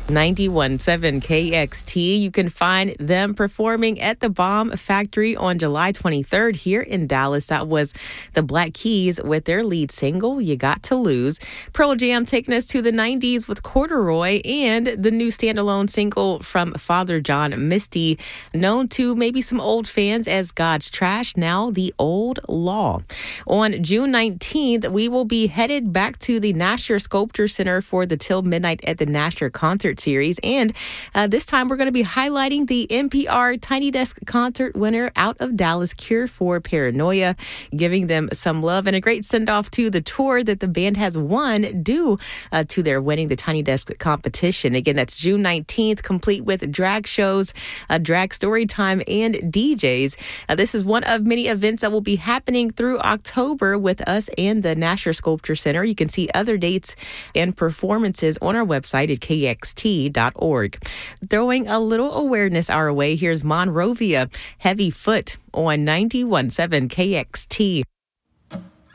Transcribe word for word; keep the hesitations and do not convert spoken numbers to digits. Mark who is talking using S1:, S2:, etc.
S1: ninety-one point seven K X T. You can find them performing at the Bomb Factory on July twenty-third here in Dallas. That was the Black Keys with their lead single, You Got to Lose. Pearl Jam taking us to the nineties with Corduroy and the new standalone single from Father John Misty, known to maybe some old fans as God's Trash, now The Old Law. On June nineteenth, we will be headed back to the Nasher Sculpture Center for the Till Midnight at the Nasher concert series. And uh, this time we're going to be highlighting the N P R Tiny Desk concert winner out of Dallas, Cure for Paranoia, giving them some love and a great send-off to the tour that the band has won due uh, to their winning the Tiny Desk competition. Again, that's June nineteenth, complete with drag shows, uh, drag story time, and D Js. Uh, this is one of many events that will be happening through October with us and the Nasher Sculpture Center. You can see other dates and performances on our website at K X T dot org. Throwing a little awareness our way, here's Monrovia, Heavy Foot on ninety-one point seven K X T.